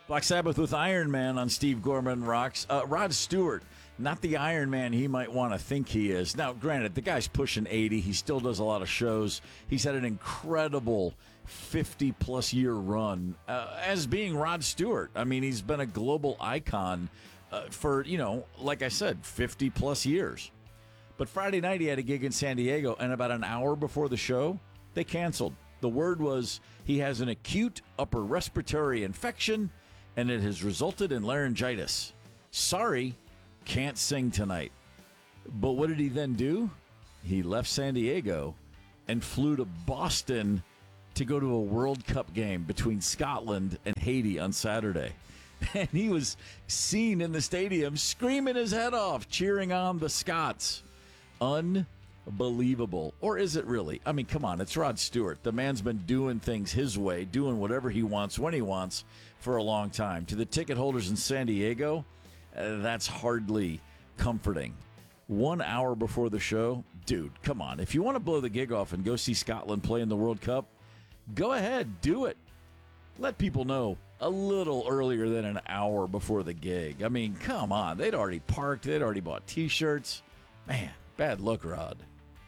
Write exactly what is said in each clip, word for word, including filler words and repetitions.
Black Sabbath with Iron Man on Steve Gorman Rocks. Uh, Rod Stewart, not the Iron Man he might want to think he is. Now, granted, the guy's pushing eighty. He still does a lot of shows. He's had an incredible fifty-plus year run uh, as being Rod Stewart. I mean, he's been a global icon uh, for, you know, like I said, fifty-plus years. But Friday night, he had a gig in San Diego, and about an hour before the show, they canceled. The word was he has an acute upper respiratory infection, and it has resulted in laryngitis. Sorry, can't sing tonight. But what did he then do? He left San Diego and flew to Boston to go to a World Cup game between Scotland and Haiti on Saturday. And he was seen in the stadium screaming his head off, cheering on the Scots. Unbelievable. Or is it really? I mean, come on, it's Rod Stewart. The man's been doing things his way, doing whatever he wants when he wants for a long time. To the ticket holders in San Diego, uh, that's hardly comforting. One hour before the show, dude, come on. If you want to blow the gig off and go see Scotland play in the World Cup, go ahead, do it. Let people know a little earlier than an hour before the gig. I mean, come on. They'd already parked. They'd already bought T-shirts. Man, bad luck, Rod.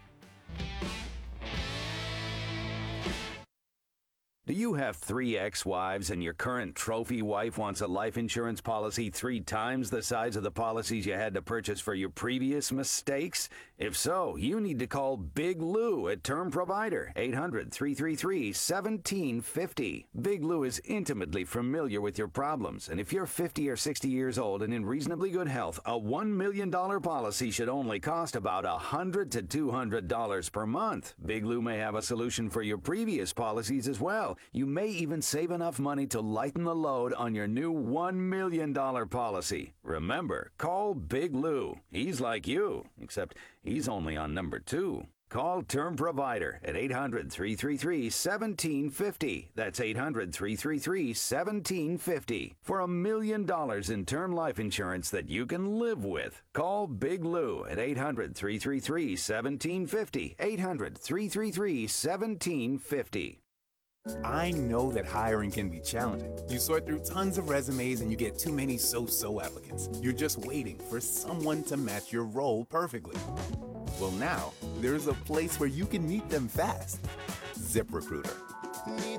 Do you have three ex-wives and your current trophy wife wants a life insurance policy three times the size of the policies you had to purchase for your previous mistakes? If so, you need to call Big Lou at Term Provider, eight hundred, three three three, one seven five zero. Big Lou is intimately familiar with your problems, and if you're fifty or sixty years old and in reasonably good health, a one million dollars policy should only cost about one hundred to two hundred dollars per month. Big Lou may have a solution for your previous policies as well. You may even save enough money to lighten the load on your new one million dollars policy. Remember, call Big Lou. He's like you, except he's only on number two. Call Term Provider at eight hundred, three three three, one seven five zero. That's eight hundred, three three three, one seven five zero. For a million dollars in term life insurance that you can live with. Call Big Lou at eight hundred, three three three, one seven five zero. eight hundred, three three three, one seven five zero. I know that hiring can be challenging. You sort through tons of resumes and you get too many so-so applicants. You're just waiting for someone to match your role perfectly. Well, now, there's a place where you can meet them fast. ZipRecruiter.